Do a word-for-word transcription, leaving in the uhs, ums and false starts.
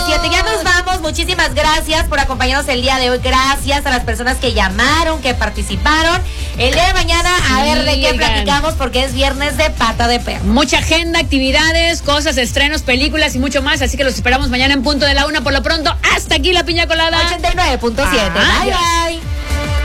siete. Ya nos vamos. Muchísimas gracias por acompañarnos el día de hoy. Gracias a las personas que llamaron, que participaron. El día de mañana, a ver de qué platicamos, porque es viernes de pata de perro. Mucha agenda, actividades, cosas, estrenos, películas y mucho más. Así que los esperamos mañana en punto de la una. Por lo pronto, hasta aquí la piña colada. ochenta y nueve punto siete. Bye, bye.